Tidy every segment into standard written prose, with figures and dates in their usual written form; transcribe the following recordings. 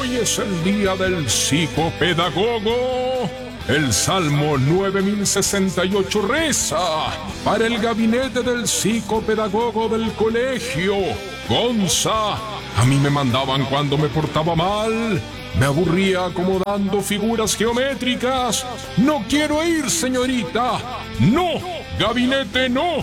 Hoy es el día del psicopedagogo. El Salmo 9068 reza para el gabinete del psicopedagogo del colegio. Gonza, a mí me mandaban cuando me portaba mal. Me aburría acomodando figuras geométricas. No quiero ir, señorita. No, gabinete no.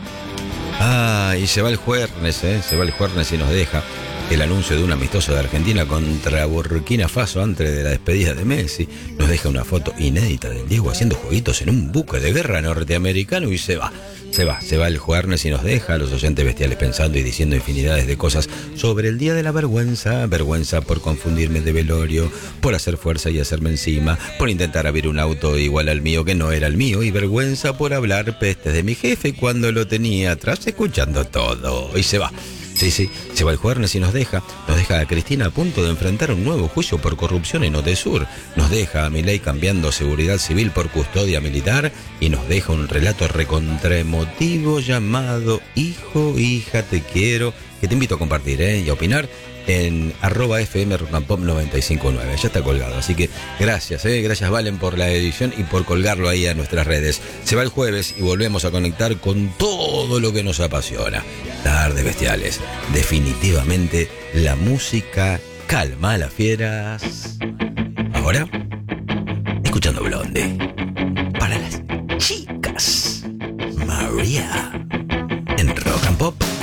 Y se va el jueves, se va el jueves y nos deja el anuncio de un amistoso de Argentina contra Burkina Faso antes de la despedida de Messi. Nos deja una foto inédita del Diego haciendo jueguitos en un buque de guerra norteamericano y se va el jueves y nos deja a los oyentes bestiales pensando y diciendo infinidades de cosas sobre el día de la vergüenza. Vergüenza por confundirme de velorio, por hacer fuerza y hacerme encima, por intentar abrir un auto igual al mío que no era el mío, y vergüenza por hablar pestes de mi jefe cuando lo tenía atrás escuchando todo. Y se va. Sí, se va el jueves y nos deja a Cristina a punto de enfrentar un nuevo juicio por corrupción en Otesur, nos deja a Milei cambiando seguridad civil por custodia militar y nos deja un relato recontraemotivo llamado Hijo, hija, te quiero, que te invito a compartir y a opinar en @FM Rock and Pop 959. Ya está colgado, así que gracias Valen por la edición y por colgarlo ahí a nuestras redes. Se va el jueves y volvemos a conectar con todo lo que nos apasiona. Tardes bestiales, definitivamente la música calma a las fieras. Ahora, escuchando Blondie. Para las chicas, María, en Rock and Pop